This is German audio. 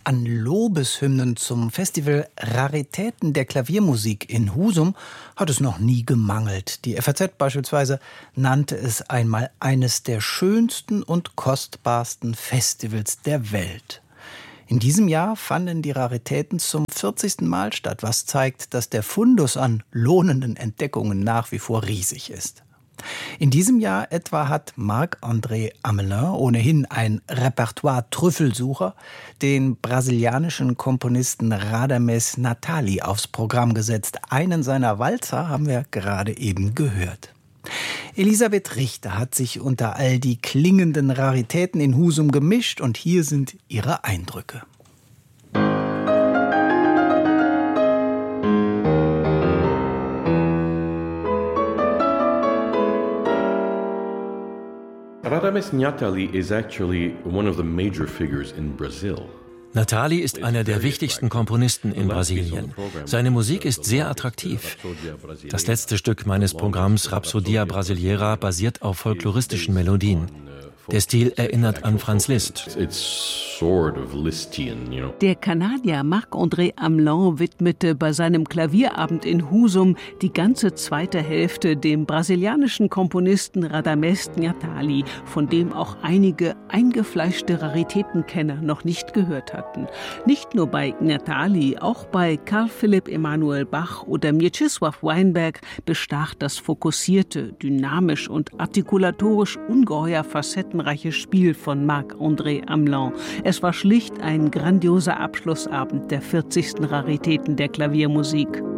An Lobeshymnen zum Festival Raritäten der Klaviermusik in Husum hat es noch nie gemangelt. Die FAZ beispielsweise nannte es einmal eines der schönsten und kostbarsten Festivals der Welt. In diesem Jahr fanden die Raritäten zum 40. Mal statt, was zeigt, dass der Fundus an lohnenden Entdeckungen nach wie vor riesig ist. In diesem Jahr etwa hat Marc-André Amelin, ohnehin ein Repertoire-Trüffelsucher, den brasilianischen Komponisten Radamés Natali aufs Programm gesetzt. Einen seiner Walzer haben wir gerade eben gehört. Elisabeth Richter hat sich unter all die klingenden Raritäten in Husum gemischt und hier sind ihre Eindrücke. Radamés Natali is actually one of the major figures in Brazil. Natali ist einer der wichtigsten Komponisten in Brasilien. Seine Musik ist sehr attraktiv. Das letzte Stück meines Programms, Rhapsodia Brasileira, basiert auf folkloristischen Melodien. Der Stil erinnert an Franz Liszt. Der Kanadier Marc-André Amelin widmete bei seinem Klavierabend in Husum die ganze zweite Hälfte dem brasilianischen Komponisten Radamés Natali, von dem auch einige eingefleischte Raritätenkenner noch nicht gehört hatten. Nicht nur bei Natali, auch bei Carl Philipp Emanuel Bach oder Mieczysław Weinberg bestach das fokussierte, dynamisch und artikulatorisch ungeheuer facettenreiche Spiel von Marc-André Amelin. Es war schlicht ein grandioser Abschlussabend der 40. Raritäten der Klaviermusik.